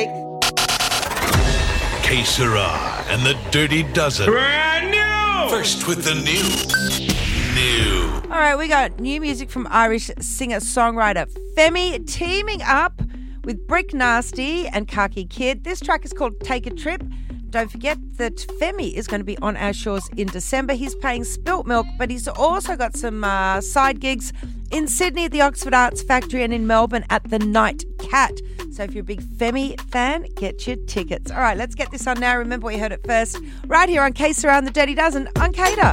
music. Que Sera and the Dirty Dozen. Brand new! First with the new. All right, we got new music from Irish singer-songwriter Femi teaming up with Brick Nasty and Khaki Kid. This track is called Take a Trip. Don't forget that Femi is going to be on our shores in December. He's playing Spilt Milk, but he's also got some side gigs in Sydney at the Oxford Arts Factory and in Melbourne at the Night Cat. So if you're a big Femi fan, get your tickets. All right, let's get this on now. Remember, we heard it first right here on Que Sera and the Dirty Dozen on Cater.